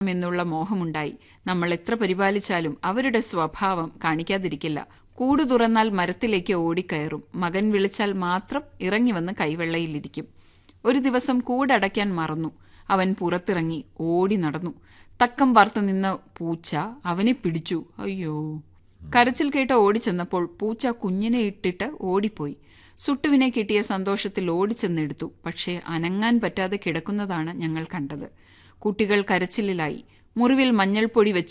എന്നുള്ള മോഹമുണ്ടായി. നമ്മൾ എത്ര പരിപാലിച്ചാലും അവരുടെ സ്വഭാവം കാണിക്കാതിരിക്കില്ല. കൂട് തുറന്നാൽ മരത്തിലേക്ക് ഓടിക്കയറും. മകൻ വിളിച്ചാൽ മാത്രം ഇറങ്ങി വന്ന് കൈവെള്ളയിലിരിക്കും. ഒരു ദിവസം കൂടടയ്ക്കാൻ മറന്നു. അവൻ പുറത്തിറങ്ങി ഓടി നടന്നു. തക്കം പാർത്തു നിന്ന പൂച്ച അവനെ പിടിച്ചു. അയ്യോ! കരച്ചിൽ കേട്ട് ഓടിച്ചെന്നപ്പോൾ പൂച്ച കുഞ്ഞിനെ ഇട്ടിട്ട് ഓടിപ്പോയി. സുട്ടുവിനെ കിട്ടിയ സന്തോഷത്തിൽ ഓടിച്ചെന്നെടുത്തു. പക്ഷേ അനങ്ങാൻ പറ്റാതെ കിടക്കുന്നതാണ് ഞങ്ങൾ കണ്ടത്. കുട്ടികൾ കരച്ചിലിലായി. മുറിവിൽ മഞ്ഞൾപ്പൊടി വെച്ച്